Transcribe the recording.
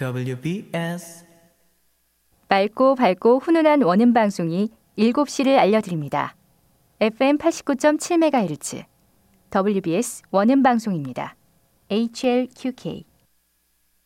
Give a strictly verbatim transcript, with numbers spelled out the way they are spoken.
더블유 비 에스 맑고 밝고 훈훈한 원음 방송이 일곱 시를 알려드립니다. 에프엠 팔십구 점 칠 메가헤르츠 더블유 비 에스 원음 방송입니다. 에이치 엘 큐 케이